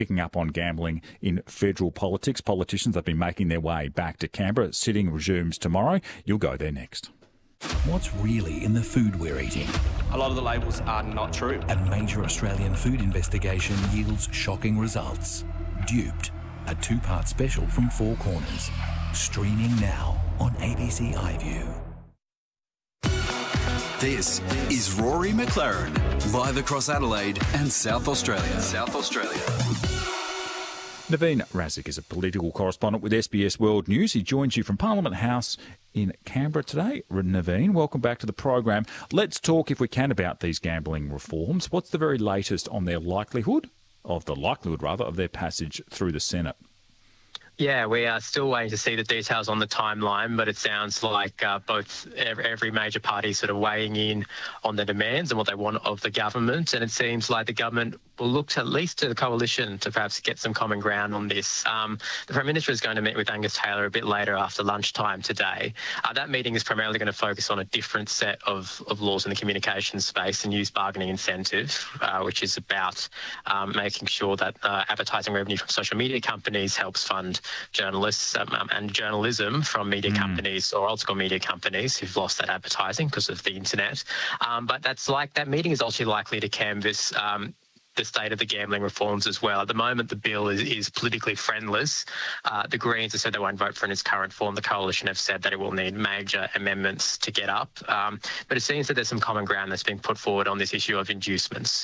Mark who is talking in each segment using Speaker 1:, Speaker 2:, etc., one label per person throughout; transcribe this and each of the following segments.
Speaker 1: Picking up on gambling in federal politics. Politicians have been making their way back to Canberra. Sitting resumes tomorrow. You'll go there next.
Speaker 2: What's really in the food we're eating?
Speaker 3: A lot of the labels are not true.
Speaker 2: A major Australian food investigation yields shocking results. Duped, a two-part special from Four Corners. Streaming now on ABC iView.
Speaker 4: This is Rory McLaren, live across Adelaide and South Australia.
Speaker 1: Naveen Razik is a political correspondent with SBS World News. He joins you from Parliament House in Canberra today. Naveen, welcome back to the program. Let's talk, if we can, about these gambling reforms. What's the very latest on their likelihood of their passage through the Senate?
Speaker 5: Yeah, we are still waiting to see the details on the timeline, but it sounds like every major party sort of weighing in on the demands and what they want of the government. And it seems like the government will look at least to the coalition to perhaps get some common ground on this. The Prime Minister is going to meet with Angus Taylor a bit later after lunchtime today. That meeting is primarily going to focus on a different set of laws in the communications space and use bargaining incentive, which is about making sure that advertising revenue from social media companies helps fund journalists and journalism from media companies or old school media companies who've lost that advertising because of the internet. But that meeting is also likely to canvass the state of the gambling reforms as well. At the moment, the bill is politically friendless. The Greens have said they won't vote for it in its current form. The Coalition have said that it will need major amendments to get up. But it seems that there's some common ground that's being put forward on this issue of inducements.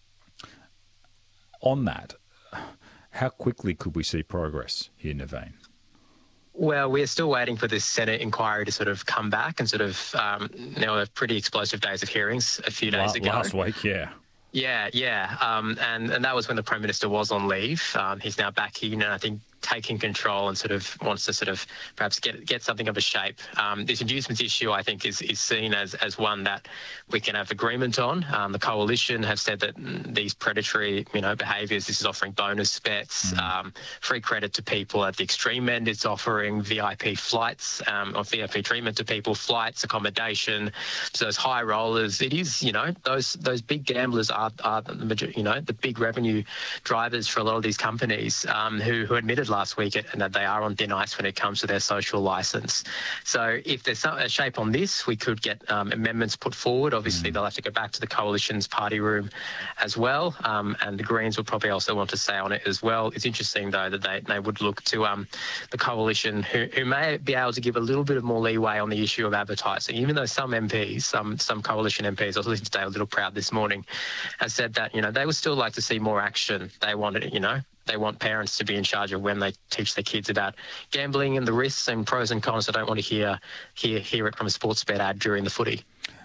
Speaker 1: On that, how quickly could we see progress here, Naveen?
Speaker 5: Well, we're still waiting for this Senate inquiry to sort of come back and sort of there were pretty explosive days of hearings a few days ago.
Speaker 1: Last week, yeah.
Speaker 5: Yeah. And that was when the Prime Minister was on leave. He's now back in, and I think taking control and sort of wants to sort of perhaps get something of a shape. This inducements issue, I think, is seen as one that we can have agreement on. The Coalition have said that these predatory, behaviours, this is offering bonus bets, free credit to people at the extreme end. It's offering VIP flights or VIP treatment to people, flights, accommodation. So those high rollers, it is, those big gamblers are the big revenue drivers for a lot of these companies who admitted last week and that they are on thin ice when it comes to their social licence. So if there's a shape on this, we could get amendments put forward. Obviously, they'll have to go back to the Coalition's party room as well, and the Greens will probably also want to say on it as well. It's interesting, though, that they would look to the Coalition, who may be able to give a little bit of more leeway on the issue of advertising, even though some MPs, some Coalition MPs, I was listening to Dave Little Proud this morning, has said that, they would still like to see more action. They wanted it, They want parents to be in charge of when they teach their kids about gambling and the risks and pros and cons. I don't want to hear it from a sports bet ad during the footy.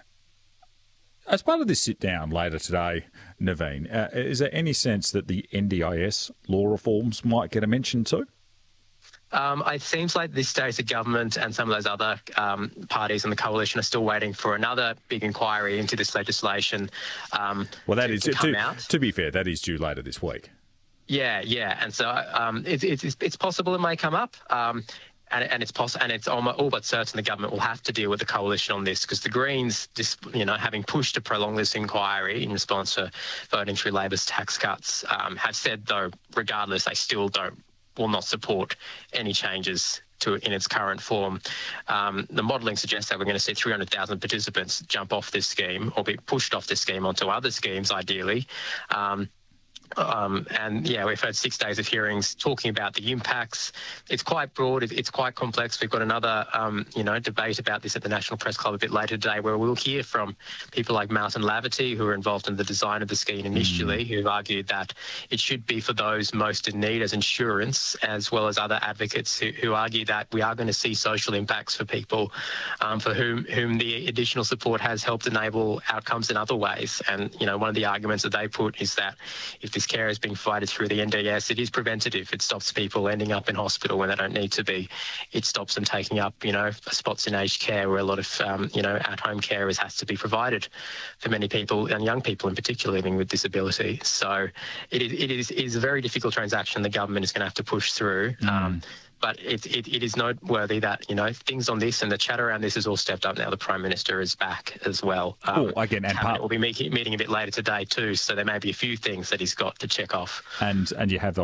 Speaker 1: As part of this sit-down later today, Naveen, is there any sense that the NDIS law reforms might get a mention too?
Speaker 5: It seems like this stage the government and some of those other parties in the Coalition are still waiting for another big inquiry into this legislation.
Speaker 1: To be fair, that is due later this week.
Speaker 5: Yeah, and so it's possible it may come up, and it's all but certain the government will have to deal with the Coalition on this, because the Greens, having pushed to prolong this inquiry in response to voting through Labor's tax cuts, have said though, regardless, they still will not support any changes to it in its current form. The modelling suggests that we're going to see 300,000 participants jump off this scheme or be pushed off this scheme onto other schemes, ideally. We've had 6 days of hearings talking about the impacts. It's quite broad. It's quite complex. We've got another, debate about this at the National Press Club a bit later today, where we'll hear from people like Martin Laverty, who were involved in the design of the scheme initially, who've argued that it should be for those most in need as insurance, as well as other advocates who argue that we are going to see social impacts for people for whom the additional support has helped enable outcomes in other ways. And, one of the arguments that they put is that if this care is being provided through the NDIS, it is preventative. It stops people ending up in hospital when they don't need to be. It stops them taking up, spots in aged care where a lot of, at-home care has to be provided for many people, and young people in particular living with disability. So it is a very difficult transaction the government is going to have to push through. But it is noteworthy that, things on this and the chat around this has all stepped up now. The Prime Minister is back as well.
Speaker 1: Again, and
Speaker 5: Cabinet will be meeting a bit later today too, so there may be a few things that he's got to check off.
Speaker 1: And you have